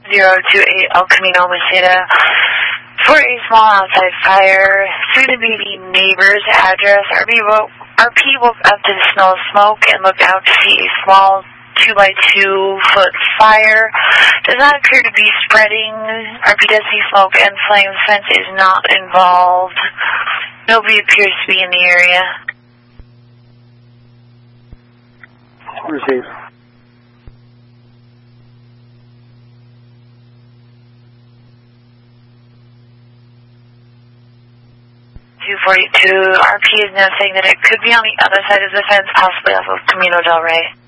028 El Camino, Meseta, for a small outside fire. Soon to be the neighbor's address. RP woke up to the smell of smoke and looked out to see a small 2-by-2-foot fire. Does not appear to be spreading. RP does see smoke and flames. Fence is not involved. Nobody appears to be in the area. Receive. 242. RP is now saying that it could be on the other side of the fence, possibly off of Camino del Rey.